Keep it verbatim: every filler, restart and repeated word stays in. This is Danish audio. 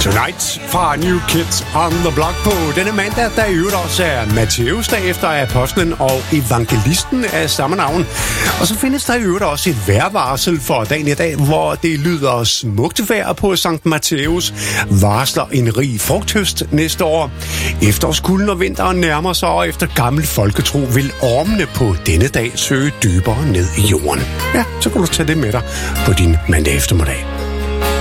Tonight fra New Kids on the Block på denne mandag, der i øvrigt også er Matthæus, der efter apostlen og evangelisten af samme navn. Og så findes der i øvrigt også et vejrvarsel for dagen i dag, hvor det lyder smukt vejr på Sankt Matthæus, varsler en rig frugthøst næste år. Efterårskulden og vinteren nærmer sig, og efter gammel folketro vil ormene på denne dag søge dybere ned i jorden. Ja, så kan du tage det med dig på din mandag eftermiddag.